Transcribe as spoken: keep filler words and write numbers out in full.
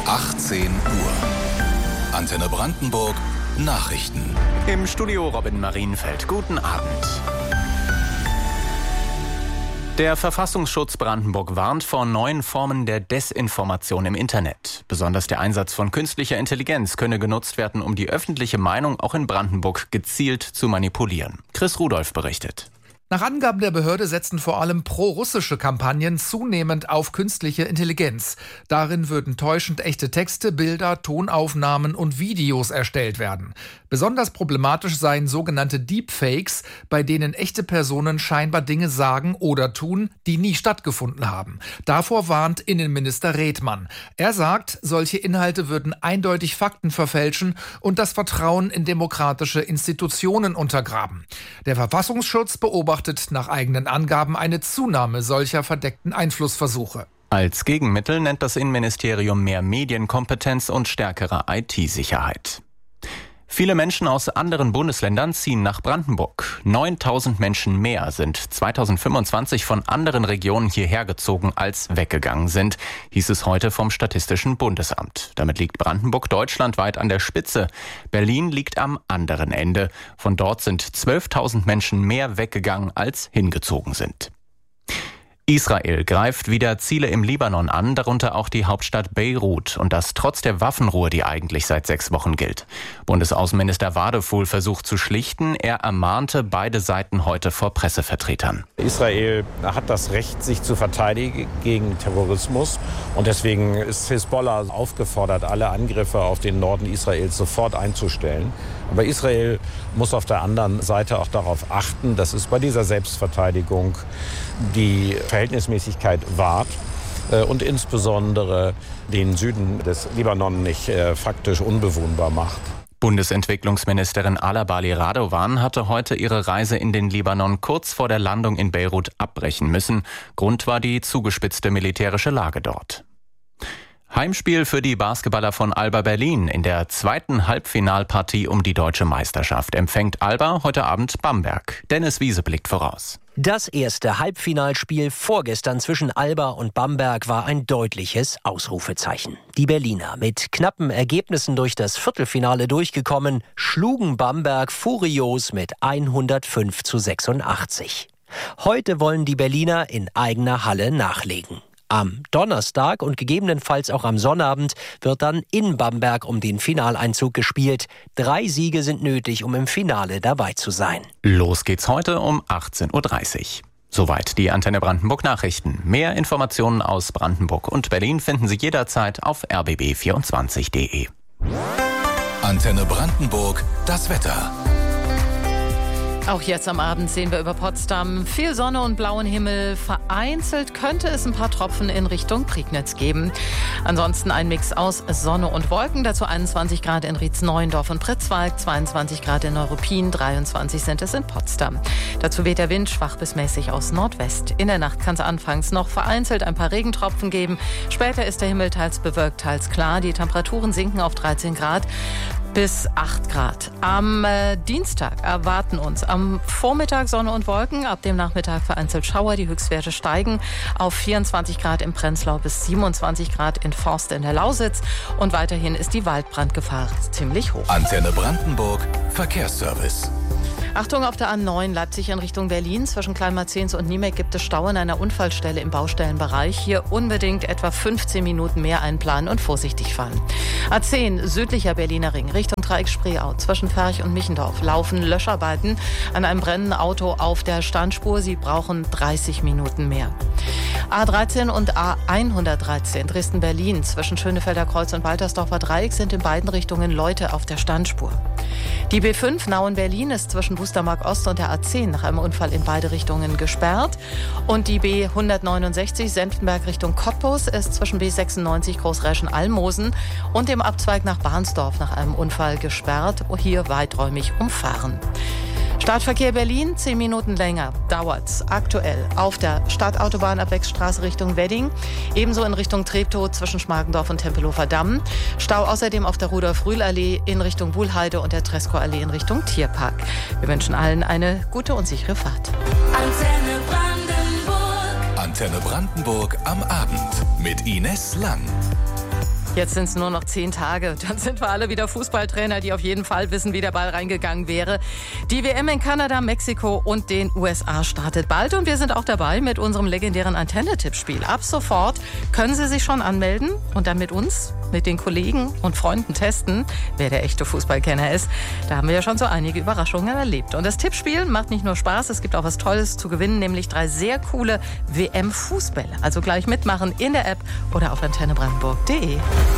achtzehn Uhr. Antenne Brandenburg Nachrichten. Im Studio Robin Marienfeld. Guten Abend. Der Verfassungsschutz Brandenburg warnt vor neuen Formen der Desinformation im Internet. Besonders der Einsatz von künstlicher Intelligenz könne genutzt werden, um die öffentliche Meinung auch in Brandenburg gezielt zu manipulieren. Chris Rudolph berichtet. Nach Angaben der Behörde setzen vor allem pro-russische Kampagnen zunehmend auf künstliche Intelligenz. Darin würden täuschend echte Texte, Bilder, Tonaufnahmen und Videos erstellt werden. Besonders problematisch seien sogenannte Deepfakes, bei denen echte Personen scheinbar Dinge sagen oder tun, die nie stattgefunden haben. Davor warnt Innenminister Redmann. Er sagt, solche Inhalte würden eindeutig Fakten verfälschen und das Vertrauen in demokratische Institutionen untergraben. Der Verfassungsschutz beobachtet nach eigenen Angaben eine Zunahme solcher verdeckten Einflussversuche. Als Gegenmittel nennt das Innenministerium mehr Medienkompetenz und stärkere I T-Sicherheit. Viele Menschen aus anderen Bundesländern ziehen nach Brandenburg. neuntausend Menschen mehr sind zweitausendfünfundzwanzig von anderen Regionen hierher gezogen als weggegangen sind, hieß es heute vom Statistischen Bundesamt. Damit liegt Brandenburg deutschlandweit an der Spitze. Berlin liegt am anderen Ende. Von dort sind zwölftausend Menschen mehr weggegangen als hingezogen sind. Israel greift wieder Ziele im Libanon an, darunter auch die Hauptstadt Beirut. Und das trotz der Waffenruhe, die eigentlich seit sechs Wochen gilt. Bundesaußenminister Wadefuhl versucht zu schlichten. Er ermahnte beide Seiten heute vor Pressevertretern. Israel hat das Recht, sich zu verteidigen gegen Terrorismus. Und deswegen ist Hisbollah aufgefordert, alle Angriffe auf den Norden Israels sofort einzustellen. Aber Israel muss auf der anderen Seite auch darauf achten, dass es bei dieser Selbstverteidigung die Verhältnismäßigkeit wahrt und insbesondere den Süden des Libanon nicht äh, faktisch unbewohnbar macht. Bundesentwicklungsministerin Alabali Radovan hatte heute ihre Reise in den Libanon kurz vor der Landung in Beirut abbrechen müssen. Grund war die zugespitzte militärische Lage dort. Heimspiel für die Basketballer von Alba Berlin. In der zweiten Halbfinalpartie um die deutsche Meisterschaft empfängt Alba heute Abend Bamberg. Dennis Wiese blickt voraus. Das erste Halbfinalspiel vorgestern zwischen Alba und Bamberg war ein deutliches Ausrufezeichen. Die Berliner, mit knappen Ergebnissen durch das Viertelfinale durchgekommen, schlugen Bamberg furios mit hundertfünf zu sechsundachtzig. Heute wollen die Berliner in eigener Halle nachlegen. Am Donnerstag und gegebenenfalls auch am Sonnabend wird dann in Bamberg um den Finaleinzug gespielt. Drei Siege sind nötig, um im Finale dabei zu sein. Los geht's heute um achtzehn Uhr dreißig. Soweit die Antenne Brandenburg Nachrichten. Mehr Informationen aus Brandenburg und Berlin finden Sie jederzeit auf r b b vierundzwanzig punkt d e. Antenne Brandenburg, das Wetter. Auch jetzt am Abend sehen wir über Potsdam viel Sonne und blauen Himmel. Vereinzelt könnte es ein paar Tropfen in Richtung Prignitz geben. Ansonsten ein Mix aus Sonne und Wolken. Dazu einundzwanzig Grad in Rietz-Neuendorf und Pritzwalk, zweiundzwanzig Grad in Neuruppin, dreiundzwanzig sind es in Potsdam. Dazu weht der Wind schwach bis mäßig aus Nordwest. In der Nacht kann es anfangs noch vereinzelt ein paar Regentropfen geben. Später ist der Himmel teils bewölkt, teils klar. Die Temperaturen sinken auf dreizehn Grad. Bis acht Grad. Am äh, Dienstag erwarten uns am Vormittag Sonne und Wolken, ab dem Nachmittag vereinzelt Schauer. Die Höchstwerte steigen auf vierundzwanzig Grad im Prenzlau bis siebenundzwanzig Grad in Forst in der Lausitz. Und weiterhin ist die Waldbrandgefahr ziemlich hoch. Antenne Brandenburg, Verkehrsservice. Achtung, auf der A neun Leipzig in Richtung Berlin. Zwischen Kleinmarzens und Niemek gibt es Stau an einer Unfallstelle im Baustellenbereich. Hier unbedingt etwa fünfzehn Minuten mehr einplanen und vorsichtig fahren. A zehn südlicher Berliner Ring Richtung Dreieck-Spreeau. Zwischen Ferch und Michendorf laufen Löscharbeiten an einem brennenden Auto auf der Standspur. Sie brauchen dreißig Minuten mehr. A dreizehn und A hundertdreizehn Dresden-Berlin. Zwischen Schönefelder Kreuz und Waltersdorfer Dreieck sind in beiden Richtungen Leute auf der Standspur. Die B fünf Nauen-Berlin ist zwischen Bustermark Ost und der A zehn nach einem Unfall in beide Richtungen gesperrt. Und die B hundertneunundsechzig Senftenberg Richtung Cottbus ist zwischen B sechsundneunzig Großräschen-Almosen und dem Abzweig nach Bahnsdorf nach einem Unfall gesperrt. Hier weiträumig umfahren. Startverkehr Berlin, zehn Minuten länger dauert's aktuell auf der Stadtautobahn-Abwechsstraße Richtung Wedding, ebenso in Richtung Treptow zwischen Schmargendorf und Tempelhofer Damm. Stau außerdem auf der Rudolf-Rühl-Allee in Richtung Wuhlheide und der Treskow-Allee in Richtung Tierpark. Wir wünschen allen eine gute und sichere Fahrt. Antenne Brandenburg. Antenne Brandenburg am Abend mit Ines Lang. Jetzt sind es nur noch zehn Tage. Dann sind wir alle wieder Fußballtrainer, die auf jeden Fall wissen, wie der Ball reingegangen wäre. Die W M in Kanada, Mexiko und den U S A startet bald. Und wir sind auch dabei mit unserem legendären Antenne-Tippspiel. Ab sofort können Sie sich schon anmelden und dann mit uns, mit den Kollegen und Freunden testen, wer der echte Fußballkenner ist. Da haben wir ja schon so einige Überraschungen erlebt. Und das Tippspiel macht nicht nur Spaß, es gibt auch was Tolles zu gewinnen, nämlich drei sehr coole W M-Fußbälle. Also gleich mitmachen in der App oder auf antenne brandenburg punkt de.